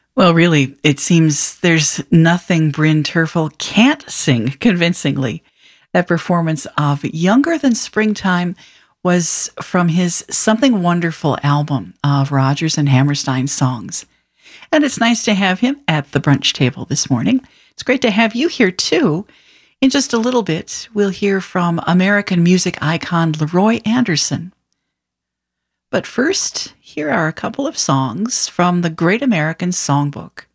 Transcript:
Well, really, it seems there's nothing Bryn Terfel can't sing convincingly. That performance of Younger Than Springtime was from his Something Wonderful album of Rodgers and Hammerstein songs. And it's nice to have him at the brunch table this morning. It's great to have you here, too. In just a little bit, we'll hear from American music icon Leroy Anderson. But first, here are a couple of songs from the Great American Songbook.